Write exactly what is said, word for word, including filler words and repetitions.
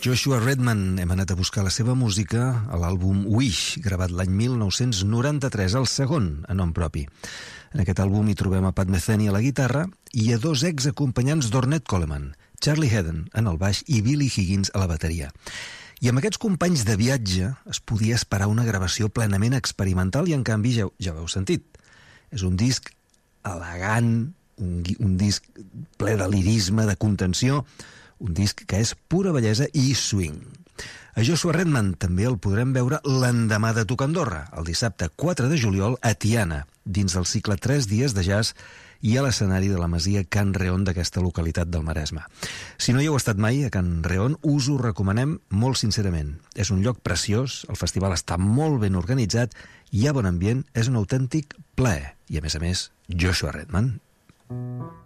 Joshua Redman, hem anat a buscar la seva música a l'àlbum Wish, gravat l'any mil nou-cents noranta-tres, el segon a nom propi. En aquest àlbum hi trobem a Pat Metheny a la guitarra i a dos exacompanyants d'Ornette Coleman, Charlie Haden en el baix i Billy Higgins a la bateria. I amb aquests companys de viatge es podia esperar una gravació plenament experimental i en canvi ja, ja ho heu sentit. És un disc elegant, un, un disc ple de lirisme, de contenció, un disc que és pura bellesa i swing. A Joshua Redman també el podrem veure l'endemà de tocar a Andorra, el dissabte quatre de juliol a Tiana, dins del cicle tres dies de jazz i a l'escenari de la masia Can Reon d'aquesta localitat del Maresme. Si no hi heu estat mai a Can Reon, us ho recomanem molt sincerament. És un lloc preciós, el festival està molt ben organitzat, hi ha bon ambient, és un autèntic plaer. I a més a més, Joshua Redman.